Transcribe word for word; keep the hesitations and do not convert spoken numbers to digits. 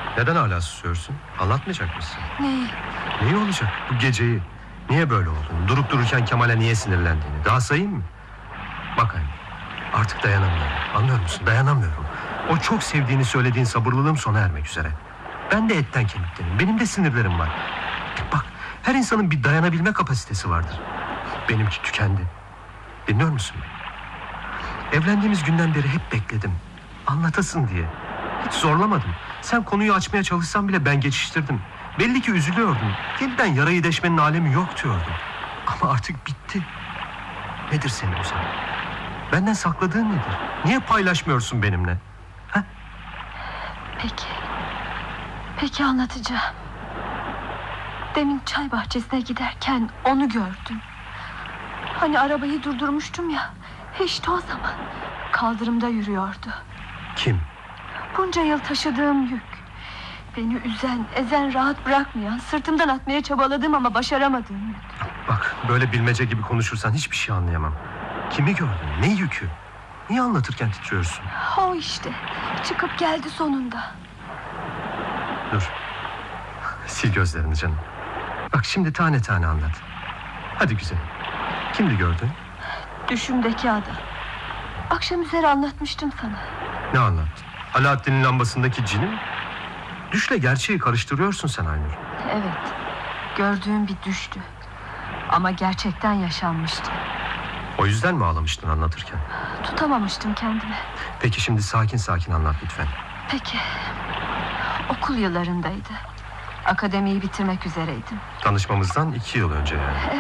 Neden hala susuyorsun? Anlatmayacak mısın? Neyi? Neyi olacak? Bu geceyi. Niye böyle olduğunu, durup dururken Kemal'e niye sinirlendiğini. Daha sayayım mı? Bak anne, artık dayanamıyorum. Anlıyor musun? Dayanamıyorum. O çok sevdiğini söylediğin sabırlılığım sona ermek üzere. Ben de etten kemiktenim. Benim de sinirlerim var. Bak, her insanın bir dayanabilme kapasitesi vardır. Benimki tükendi. Dinliyor musun beni? Evlendiğimiz günden beri hep bekledim. Anlatasın diye. Hiç zorlamadım. Sen konuyu açmaya çalışsan bile ben geçiştirdim. Belli ki üzülüyordun. Yeniden yarayı deşmenin alemi yok diyordun. Ama artık bitti. Nedir senin Uzan? Benden sakladığın nedir? Niye paylaşmıyorsun benimle? Ha? Peki. Peki anlatacağım. Demin çay bahçesine giderken onu gördüm. Hani arabayı durdurmuştum ya. İşte o zaman kaldırımda yürüyordu. Kim? Bunca yıl taşıdığım yük. Beni üzen, ezen, rahat bırakmayan, sırtımdan atmaya çabaladığım ama başaramadığım yük. Bak, böyle bilmece gibi konuşursan hiçbir şey anlayamam. Kimi gördün? Ne yükü? Niye anlatırken titriyorsun? O işte. Çıkıp geldi sonunda. Dur. Sil gözlerini canım. Bak, şimdi tane tane anlat. Hadi güzelim. Kimdi gördün? Düşümdeki adam. Akşam üzeri anlatmıştım sana. Ne anlattın? Alaaddin'in lambasındaki cini mi? Düşle gerçeği karıştırıyorsun sen Aynur. Evet. Gördüğüm bir düştü. Ama gerçekten yaşanmıştı. O yüzden mi ağlamıştın anlatırken? Tutamamıştım kendimi. Peki şimdi sakin sakin anlat lütfen. Peki. Okul yıllarındaydı. Akademiyi bitirmek üzereydim. Tanışmamızdan iki yıl önce yani.